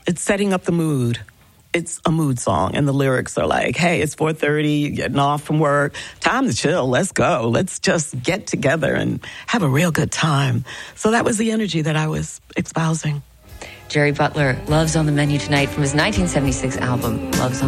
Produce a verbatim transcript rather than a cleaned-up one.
it's setting up the mood. It's a mood song, and the lyrics are like, hey, it's four thirty, you're getting off from work, time to chill, let's go. Let's just get together and have a real good time. So that was the energy that I was espousing. Jerry Butler, Love's on the Menu Tonight from his nineteen seventy-six album, Love's on